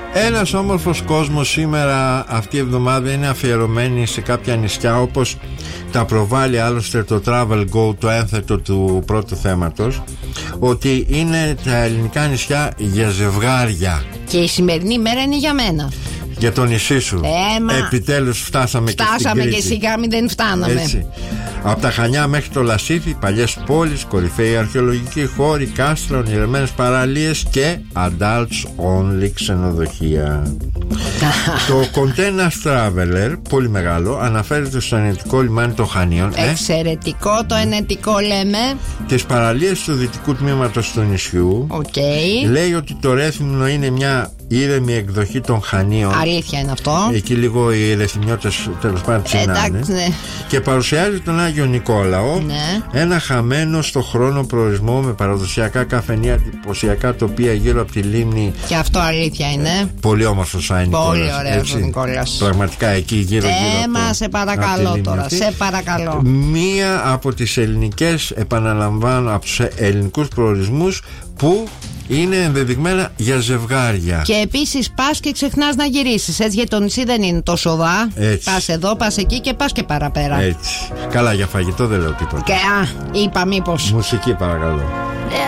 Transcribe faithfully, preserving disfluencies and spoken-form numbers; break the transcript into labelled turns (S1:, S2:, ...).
S1: Ένας όμορφος κόσμος σήμερα, αυτή η εβδομάδα, είναι αφιερωμένη σε κάποια νησιά, όπως τα προβάλλει άλλωστε το Travel Go, το ένθετο του πρώτου θέματος, ότι είναι τα ελληνικά νησιά για ζευγάρια. Και η σημερινή μέρα είναι για μένα. Για το νησί σου. Έμα. Επιτέλους φτάσαμε, φτάσαμε και στην Κρήτη. Και σιγά μην δεν φτάναμε. Έτσι. Από τα Χανιά μέχρι το Λασίθι, παλιές πόλεις, κορυφαίοι αρχαιολογικοί χώροι, κάστρα, ονειρεμένες παραλίες και adults only ξενοδοχεία. Το Container Traveler, πολύ μεγάλο, αναφέρεται στο ενετικό λιμάνι των Χανίων. Εξαιρετικό ε? το ενετικό λέμε. Τις παραλίες του δυτικού τμήματος του νησιού. Okay. Λέει ότι το Ρέθυμνο είναι μια ήρεμη εκδοχή των Χανίων. Αλήθεια είναι αυτό. Εκεί λίγο οι ρεθυμιώτες τέλος πάντων τσινάνε. Ναι. Και παρουσιάζει τον Άγιο Νικόλαο, ναι. ένα χαμένο στο χρόνο προορισμό με παραδοσιακά καφενεία, εντυπωσιακά τοπία γύρω από τη λίμνη. Και αυτό αλήθεια είναι. Πολύ όμορφο σαν Νικόλας. Πολύ ωραίος ο Νικόλας. Πραγματικά εκεί γύρω γύρω. Έμα, το, σε παρακαλώ τώρα, αυτή. σε παρακαλώ. Μία από τις ελληνικές, επαναλαμβάνω, από τους ελληνικούς προορισμούς που είναι ενδεδειγμένα για ζευγάρια. Και επίσης πας και ξεχνάς να γυρίσεις. Έτσι, γιατί το νησί δεν είναι τόσο δά. Πας εδώ, πας εκεί και πας και παραπέρα. Έτσι. Καλά, για φαγητό δεν λέω τίποτα. Και α, είπα μήπως. Μουσική παρακαλώ.